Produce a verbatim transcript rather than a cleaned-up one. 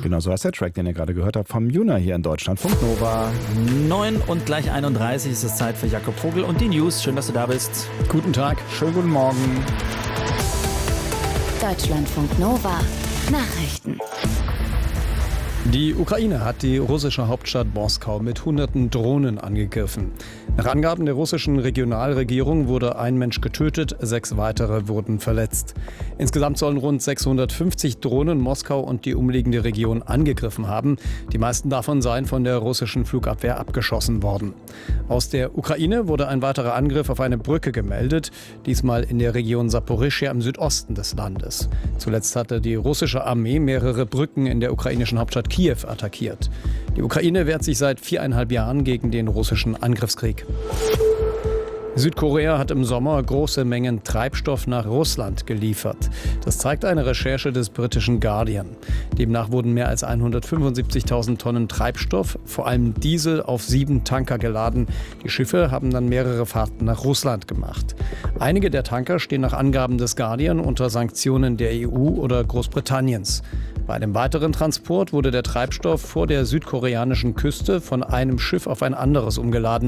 Genau, so heißt der Track, den ihr gerade gehört habt, vom Juna hier in Deutschlandfunk Nova. neun und gleich einunddreißig ist es Zeit für Jakob Vogel und die News. Schön, dass du da bist. Guten Tag, schönen guten Morgen. Deutschlandfunk Nova. Nachrichten. Die Ukraine hat die russische Hauptstadt Moskau mit hunderten Drohnen angegriffen. Nach Angaben der russischen Regionalregierung wurde ein Mensch getötet, sechs weitere wurden verletzt. Insgesamt sollen rund sechshundertfünfzig Drohnen Moskau und die umliegende Region angegriffen haben. Die meisten davon seien von der russischen Flugabwehr abgeschossen worden. Aus der Ukraine wurde ein weiterer Angriff auf eine Brücke gemeldet, diesmal in der Region Saporischschja im Südosten des Landes. Zuletzt hatte die russische Armee mehrere Brücken in der ukrainischen Hauptstadt Kiew attackiert. Die Ukraine wehrt sich seit viereinhalb Jahren gegen den russischen Angriffskrieg. Südkorea hat im Sommer große Mengen Treibstoff nach Russland geliefert. Das zeigt eine Recherche des britischen Guardian. Demnach wurden mehr als hundertfünfundsiebzigtausend Tonnen Treibstoff, vor allem Diesel, auf sieben Tanker geladen. Die Schiffe haben dann mehrere Fahrten nach Russland gemacht. Einige der Tanker stehen nach Angaben des Guardian unter Sanktionen der E U oder Großbritanniens. Bei einem weiteren Transport wurde der Treibstoff vor der südkoreanischen Küste von einem Schiff auf ein anderes umgeladen.